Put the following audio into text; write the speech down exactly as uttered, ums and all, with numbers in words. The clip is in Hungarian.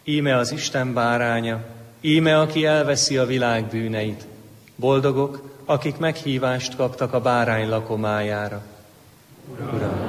Íme az Isten báránya, íme aki elveszi a világ bűneit. Boldogok, akik meghívást kaptak a bárány lakomájára. Uram,